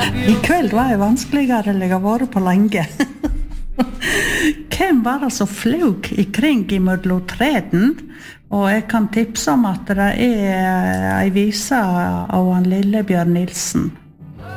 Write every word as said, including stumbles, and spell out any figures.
I kveld var jeg vanskeligere enn jeg har vært på lenge. Hvem var det som fløg ikring i mellom treden? Og jeg kan tipse om at det er en vise av han Lillebjørn Nilsen.